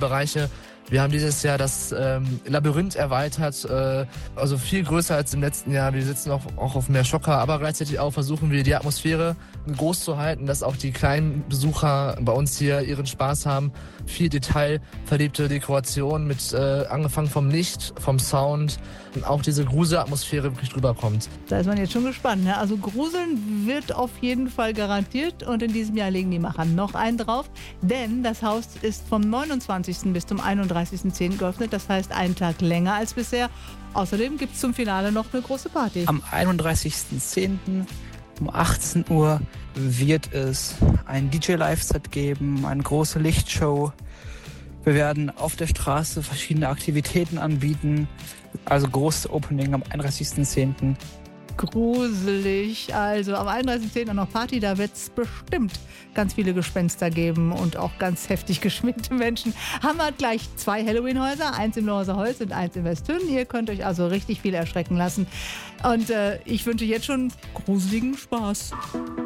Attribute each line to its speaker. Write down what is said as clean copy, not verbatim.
Speaker 1: Bereiche. Wir haben dieses Jahr das Labyrinth erweitert, also viel größer als im letzten Jahr. Wir sitzen auch auf mehr Schocker, aber gleichzeitig auch versuchen wir die Atmosphäre groß zu halten, dass auch die kleinen Besucher bei uns hier ihren Spaß haben. Viel detailverliebte Dekoration mit angefangen vom Licht, vom Sound und auch diese Gruselatmosphäre wirklich drüber kommt.
Speaker 2: Da ist man jetzt schon gespannt, ne? Also gruseln wird auf jeden Fall garantiert und in diesem Jahr legen die Macher noch einen drauf, denn das Haus ist vom 29. bis zum 31.10. geöffnet, das heißt einen Tag länger als bisher. Außerdem gibt es zum Finale noch eine große Party.
Speaker 3: Am 31.10. um 18 Uhr wird es ein DJ-Live-Set geben, eine große Lichtshow. Wir werden auf der Straße verschiedene Aktivitäten anbieten. Also großes Opening am 31.10.
Speaker 2: Gruselig. Also am 31.10. noch Party, da wird es bestimmt ganz viele Gespenster geben und auch ganz heftig geschminkte Menschen. Haben wir gleich 2 Halloween-Häuser, eins im Lorser Holz und eins in Westhünnen. Ihr könnt euch also richtig viel erschrecken lassen. Und ich wünsche jetzt schon gruseligen Spaß.